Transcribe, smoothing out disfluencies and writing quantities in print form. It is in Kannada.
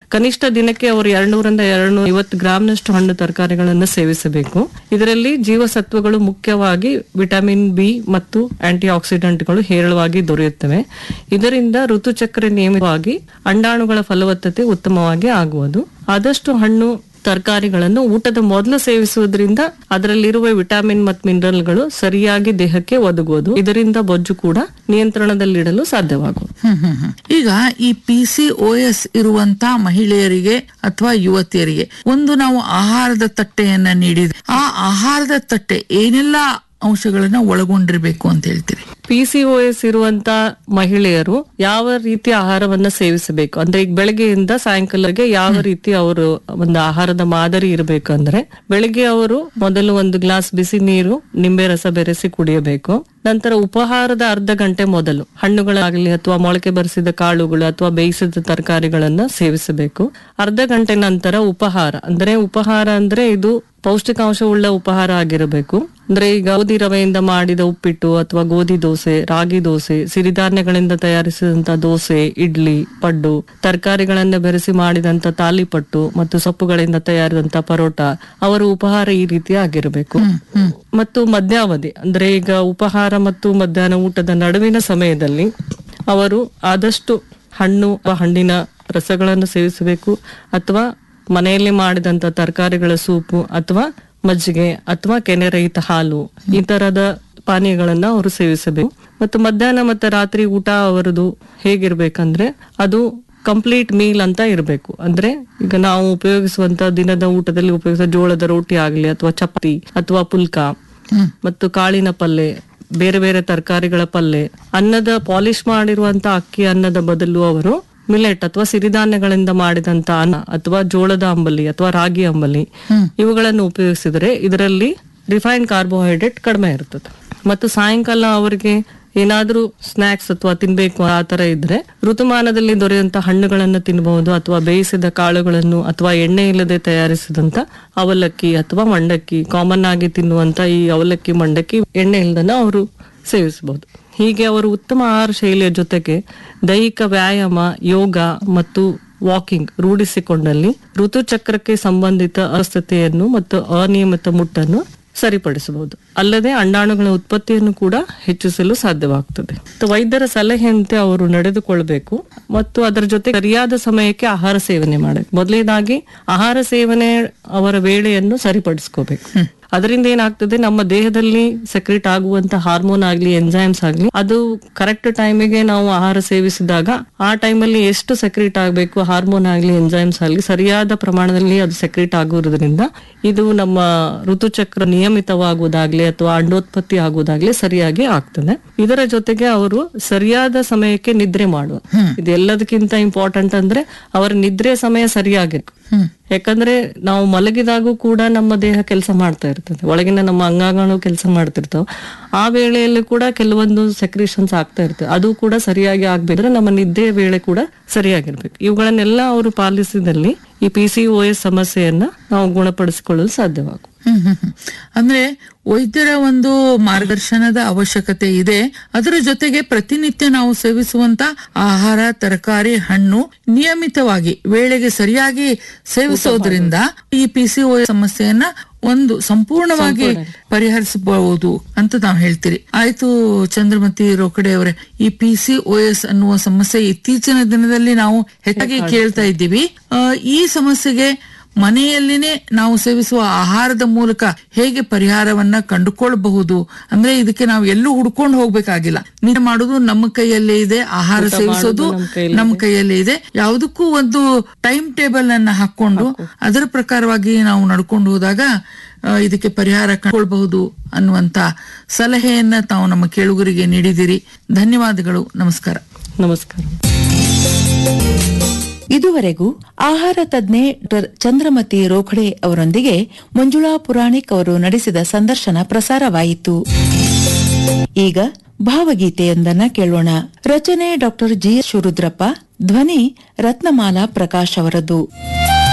ಕನಿಷ್ಠ ದಿನಕ್ಕೆ ಅವರು 200ರಿಂದ 250 ಗ್ರಾಂನಷ್ಟು ಹಣ್ಣು ತರಕಾರಿಗಳನ್ನು ಸೇವಿಸಬೇಕು. ಇದರಲ್ಲಿ ಜೀವಸತ್ವಗಳು ಮುಖ್ಯವಾಗಿ ವಿಟಮಿನ್ ಬಿ ಮತ್ತು ಆಂಟಿ ಆಕ್ಸಿಡೆಂಟ್ಗಳು ಹೇರಳವಾಗಿ ದೊರೆಯುತ್ತವೆ. ಇದರಿಂದ ಋತುಚಕ್ರ ನಿಯಮಿತವಾಗಿ ಅಂಡಾಣುಗಳ ಫಲವತ್ತತೆ ಉತ್ತಮವಾಗಿ ಆಗುವುದು. ಆದಷ್ಟು ಹಣ್ಣು ತರಕಾರಿಗಳನ್ನು ಊಟದ ಮೊದಲು ಸೇವಿಸುವುದರಿಂದ ಅದರಲ್ಲಿರುವ ವಿಟಮಿನ್ ಮತ್ತು ಮಿನರಲ್ಗಳು ಸರಿಯಾಗಿ ದೇಹಕ್ಕೆ ಒದಗುವುದು. ಇದರಿಂದ ಬೊಜ್ಜು ಕೂಡ ನಿಯಂತ್ರಣದಲ್ಲಿಡಲು ಸಾಧ್ಯವಾಗುವುದು. ಈಗ ಈ PCOS ಇರುವಂತ ಮಹಿಳೆಯರಿಗೆ ಅಥವಾ ಯುವತಿಯರಿಗೆ ಒಂದು ನಾವು ಆಹಾರದ ತಟ್ಟೆಯನ್ನ ನೀಡಿದ್ರೆ ಆ ಆಹಾರದ ತಟ್ಟೆ ಏನೆಲ್ಲ ಅಂಶಗಳನ್ನ ಒಳಗೊಂಡಿರ್ಬೇಕು ಅಂತ ಹೇಳ್ತೀರಿ? PCOS ಇರುವಂತ ಮಹಿಳೆಯರು ಯಾವ ರೀತಿಯ ಆಹಾರವನ್ನ ಸೇವಿಸಬೇಕು ಅಂದ್ರೆ, ಈಗ ಬೆಳಗ್ಗೆಯಿಂದ ಸಾಯಂಕಾಲಕ್ಕೆ ಯಾವ ರೀತಿ ಅವರು ಒಂದು ಆಹಾರದ ಮಾದರಿ ಇರಬೇಕು ಅಂದ್ರೆ, ಬೆಳಿಗ್ಗೆ ಅವರು ಮೊದಲು 1 ಗ್ಲಾಸ್ ಬಿಸಿ ನೀರು ನಿಂಬೆ ರಸ ಬೆರೆಸಿ ಕುಡಿಯಬೇಕು. ನಂತರ ಉಪಹಾರದ ಅರ್ಧ ಗಂಟೆ ಮೊದಲು ಹಣ್ಣುಗಳಾಗಲಿ ಅಥವಾ ಮೊಳಕೆ ಬರಿಸಿದ ಕಾಳುಗಳು ಅಥವಾ ಬೇಯಿಸಿದ ತರಕಾರಿಗಳನ್ನ ಸೇವಿಸಬೇಕು. ಅರ್ಧ ಗಂಟೆ ನಂತರ ಉಪಹಾರ ಅಂದ್ರೆ ಇದು ಪೌಷ್ಟಿಕಾಂಶವುಳ್ಳ ಉಪಹಾರ ಆಗಿರಬೇಕು. ಅಂದ್ರೆ ಈಗ ಗೋಧಿ ರವೆಯಿಂದ ಮಾಡಿದ ಉಪ್ಪಿಟ್ಟು ಅಥವಾ ಗೋಧಿ ದೋಸೆ, ರಾಗಿ ದೋಸೆ, ಸಿರಿಧಾನ್ಯಗಳಿಂದ ತಯಾರಿಸಿದಂತ ದೋಸೆ, ಇಡ್ಲಿ, ಪಡ್ಡು, ತರಕಾರಿಗಳನ್ನ ಬೆರೆಸಿ ಮಾಡಿದಂತ ತಾಲಿಪಟ್ಟು ಮತ್ತು ಸೊಪ್ಪುಗಳಿಂದ ತಯಾರಿಸಿದಂತ ಪರೋಟ, ಅವರ ಉಪಹಾರ ಈ ರೀತಿ ಆಗಿರಬೇಕು. ಮತ್ತು ಮಧ್ಯಾವಧಿ ಅಂದ್ರೆ ಈಗ ಉಪಹಾರ ಮತ್ತು ಮಧ್ಯಾಹ್ನ ಊಟದ ನಡುವಿನ ಸಮಯದಲ್ಲಿ ಅವರು ಆದಷ್ಟು ಹಣ್ಣಿನ ರಸಗಳನ್ನು ಸೇವಿಸಬೇಕು ಅಥವಾ ಮನೆಯಲ್ಲಿ ಮಾಡಿದಂತ ತರಕಾರಿಗಳ ಸೂಪು ಅಥವಾ ಮಜ್ಜಿಗೆ ಅಥವಾ ಕೆನೆರಹಿತ ಹಾಲು, ಈ ತರದ ಪಾನೀಯಗಳನ್ನ ಅವರು ಸೇವಿಸಬೇಕು. ಮತ್ತು ಮಧ್ಯಾಹ್ನ ಮತ್ತು ರಾತ್ರಿ ಊಟ ಅವರದು ಹೇಗಿರ್ಬೇಕಂದ್ರೆ ಅದು ಕಂಪ್ಲೀಟ್ ಮೀಲ್ ಅಂತ ಇರಬೇಕು. ಅಂದ್ರೆ ಈಗ ನಾವು ಉಪಯೋಗಿಸುವಂತ ದಿನದ ಊಟದಲ್ಲಿ ಉಪಯೋಗಿಸುವ ಜೋಳದ ರೋಟಿ ಆಗ್ಲಿ ಅಥವಾ ಚಪಾತಿ ಅಥವಾ ಪುಲ್ಕ ಮತ್ತು ಕಾಳಿನ ಪಲ್ಯ, ಬೇರೆ ಬೇರೆ ತರಕಾರಿಗಳ ಪಲ್ಯ, ಅನ್ನದ ಪಾಲಿಶ್ ಮಾಡಿರುವಂತ ಅಕ್ಕಿ ಅನ್ನದ ಬದಲು ಅವರು ಮಿಲೆಟ್ ಅಥವಾ ಸಿರಿಧಾನ್ಯಗಳಿಂದ ಮಾಡಿದಂತ ಅನ್ನ ಅಥವಾ ಜೋಳದ ಅಂಬಲಿ ಅಥವಾ ರಾಗಿ ಅಂಬಲಿ ಇವುಗಳನ್ನು ಉಪಯೋಗಿಸಿದರೆ ಇದರಲ್ಲಿ ರಿಫೈನ್ಡ್ ಕಾರ್ಬೋಹೈಡ್ರೇಟ್ ಕಡಿಮೆ ಇರ್ತದೆ. ಮತ್ತು ಸಾಯಂಕಾಲ ಅವರಿಗೆ ಏನಾದ್ರೂ ಸ್ನಾಕ್ಸ್ ಅಥವಾ ತಿನ್ಬೇಕು ಆ ತರ ಇದ್ರೆ ಋತುಮಾನದಲ್ಲಿ ದೊರೆಯುವಂತ ಹಣ್ಣುಗಳನ್ನು ತಿನ್ನಬಹುದು ಅಥವಾ ಬೇಯಿಸಿದ ಕಾಳುಗಳನ್ನು ಅಥವಾ ಎಣ್ಣೆ ಇಲ್ಲದೆ ತಯಾರಿಸಿದಂತ ಅವಲಕ್ಕಿ ಅಥವಾ ಮಂಡಕ್ಕಿ, ಕಾಮನ್ ಆಗಿ ತಿನ್ನುವಂತ ಈ ಅವಲಕ್ಕಿ ಮಂಡಕ್ಕಿ ಎಣ್ಣೆ ಇಲ್ಲದನ್ನ ಅವರು ಸೇವಿಸಬಹುದು. ಹೀಗೆ ಅವರು ಉತ್ತಮ ಆಹಾರ ಶೈಲಿಯ ಜೊತೆಗೆ ದೈಹಿಕ ವ್ಯಾಯಾಮ, ಯೋಗ ಮತ್ತು ವಾಕಿಂಗ್ ರೂಢಿಸಿಕೊಂಡಲ್ಲಿ ಋತುಚಕ್ರಕ್ಕೆ ಸಂಬಂಧಿತ ಅಸ್ವಸ್ಥತೆಯನ್ನು ಮತ್ತು ಅನಿಯಮಿತ ಮುಟ್ಟನ್ನು ಸರಿಪಡಿಸಬಹುದು. ಅಲ್ಲದೆ ಅಂಡಾಣುಗಳ ಉತ್ಪತ್ತಿಯನ್ನು ಕೂಡ ಹೆಚ್ಚಿಸಲು ಸಾಧ್ಯವಾಗ್ತದೆ. ವೈದ್ಯರ ಸಲಹೆಯಂತೆ ಅವರು ನಡೆದುಕೊಳ್ಬೇಕು ಮತ್ತು ಅದರ ಜೊತೆ ಸರಿಯಾದ ಸಮಯಕ್ಕೆ ಆಹಾರ ಸೇವನೆ ಮಾಡಬೇಕು. ಮೊದಲನೇದಾಗಿ ಆಹಾರ ಸೇವನೆ ಅವರ ವೇಳೆಯನ್ನು ಸರಿಪಡಿಸ್ಕೋಬೇಕು. ಅದರಿಂದ ಏನಾಗ್ತದೆ, ನಮ್ಮ ದೇಹದಲ್ಲಿ ಸೆಕ್ರೆಟ್ ಆಗುವಂತ ಹಾರ್ಮೋನ್ ಆಗ್ಲಿ ಎಂಜೈಮ್ಸ್ ಆಗ್ಲಿ ಅದು ಕರೆಕ್ಟ್ ಟೈಮಿಗೆ ನಾವು ಆಹಾರ ಸೇವಿಸಿದಾಗ ಆ ಟೈಮಲ್ಲಿ ಎಷ್ಟು ಸೆಕ್ರೆಟ್ ಆಗಬೇಕು ಹಾರ್ಮೋನ್ ಆಗ್ಲಿ ಎಂಜೈಮ್ಸ್ ಆಗ್ಲಿ ಸರಿಯಾದ ಪ್ರಮಾಣದಲ್ಲಿ ಅದು ಸೆಕ್ರೆಟ್ ಆಗುವುದರಿಂದ ಇದು ನಮ್ಮ ಋತುಚಕ್ರ ನಿಯಮಿತವಾಗುವುದಾಗ್ಲಿ ಅಥವಾ ಅಂಡೋತ್ಪತ್ತಿ ಆಗುವುದಾಗ್ಲಿ ಸರಿಯಾಗಿ ಆಗ್ತದೆ. ಇದರ ಜೊತೆಗೆ ಅವರು ಸರಿಯಾದ ಸಮಯಕ್ಕೆ ನಿದ್ರೆ ಮಾಡುವ, ಇದೆಲ್ಲದಕ್ಕಿಂತ ಇಂಪಾರ್ಟೆಂಟ್ ಅಂದ್ರೆ ಅವರ ನಿದ್ರೆ ಸಮಯ ಸರಿಯಾಗಿರ್ಬೇಕು. ಯಾಕಂದ್ರೆ ನಾವು ಮಲಗಿದಾಗೂ ಕೂಡ ನಮ್ಮ ದೇಹ ಕೆಲಸ ಮಾಡ್ತಾ ಇರ್ತದೆ, ಒಳಗಿನ ನಮ್ಮ ಅಂಗಾಂಗಗಳು ಕೆಲಸ ಮಾಡ್ತಿರ್ತಾವ. ಆ ವೇಳೆಯಲ್ಲಿ ಕೂಡ ಕೆಲವೊಂದು ಸೆಕ್ರೇಷನ್ಸ್ ಆಗ್ತಾ ಇರ್ತದೆ, ಅದು ಕೂಡ ಸರಿಯಾಗಿ ಆಗ್ಬೇಕಂದ್ರೆ ನಮ್ಮ ನಿದ್ದೆ ವೇಳೆ ಕೂಡ ಸರಿಯಾಗಿರ್ಬೇಕು. ಇವುಗಳನ್ನೆಲ್ಲ ಅವರು ಪಾಲಿಸಿದಲ್ಲಿ ಈ PCOS ಸಮಸ್ಯೆಯನ್ನ ನಾವು ಗುಣಪಡಿಸಿಕೊಳ್ಳಲು ಸಾಧ್ಯವಾಗುವುದು. ಅಂದ್ರೆ ವೈದ್ಯರ ಒಂದು ಮಾರ್ಗದರ್ಶನದ ಅವಶ್ಯಕತೆ ಇದೆ. ಅದರ ಜೊತೆಗೆ ಪ್ರತಿನಿತ್ಯ ನಾವು ಸೇವಿಸುವಂತ ಆಹಾರ, ತರಕಾರಿ, ಹಣ್ಣು ನಿಯಮಿತವಾಗಿ ವೇಳೆಗೆ ಸರಿಯಾಗಿ ಸೇವಿಸೋದ್ರಿಂದ ಈ PCOS ಸಮಸ್ಯೆಯನ್ನ ಒಂದು ಸಂಪೂರ್ಣವಾಗಿ ಪರಿಹರಿಸಬಹುದು ಅಂತ ನಾವು ಹೇಳ್ತೀರಿ. ಆಯ್ತು ಚಂದ್ರಮತಿ ರೋಕಡೆ ಅವರೇ, ಈ PCOS ಅನ್ನುವ ಸಮಸ್ಯೆ ಇತ್ತೀಚಿನ ದಿನದಲ್ಲಿ ನಾವು ಹೆಚ್ಚಾಗಿ ಕೇಳ್ತಾ ಇದ್ದೀವಿ. ಈ ಸಮಸ್ಯೆಗೆ ಮನೆಯಲ್ಲಿನೇ ನಾವು ಸೇವಿಸುವ ಆಹಾರದ ಮೂಲಕ ಹೇಗೆ ಪರಿಹಾರವನ್ನ ಕಂಡುಕೊಳ್ಳಬಹುದು? ಅಂದ್ರೆ ಇದಕ್ಕೆ ನಾವು ಎಲ್ಲೂ ಹುಡ್ಕೊಂಡು ಹೋಗ್ಬೇಕಾಗಿಲ್ಲ, ನಿದ್ದೆ ಮಾಡೋದು ನಮ್ಮ ಕೈಯಲ್ಲೇ ಇದೆ, ಆಹಾರ ಸೇವಿಸೋದು ನಮ್ಮ ಕೈಯಲ್ಲೇ ಇದೆ. ಯಾವುದಕ್ಕೂ ಒಂದು ಟೈಮ್ ಟೇಬಲ್ ಅನ್ನ ಹಾಕೊಂಡು ಅದರ ಪ್ರಕಾರವಾಗಿ ನಾವು ನಡ್ಕೊಂಡು ಹೋದಾಗ ಇದಕ್ಕೆ ಪರಿಹಾರ ಕಂಡುಕೊಳ್ಳಬಹುದು ಅನ್ನುವಂತ ಸಲಹೆಯನ್ನ ತಾವು ನಮ್ಮ ಕೇಳುಗರಿಗೆ ನೀಡಿದಿರಿ. ಧನ್ಯವಾದಗಳು. ನಮಸ್ಕಾರ. ನಮಸ್ಕಾರ. ಇದುವರೆಗೂ ಆಹಾರ ತಜ್ಞೆ ಡಾ ಚಂದ್ರಮತಿ ರೋಖಡೆ ಅವರೊಂದಿಗೆ ಮಂಜುಳಾ ಪುರಾಣಿಕ್ ಅವರು ನಡೆಸಿದ ಸಂದರ್ಶನ ಪ್ರಸಾರವಾಯಿತು. ಈಗ ಭಾವಗೀತೆಯೊಂದನ್ನ ಕೇಳೋಣ. ರಚನೆ ಡಾ ಜಿ ಶಿವರುದ್ರಪ್ಪ, ಧ್ವನಿ ರತ್ನಮಾಲಾ ಪ್ರಕಾಶ್ ಅವರದ್ದು.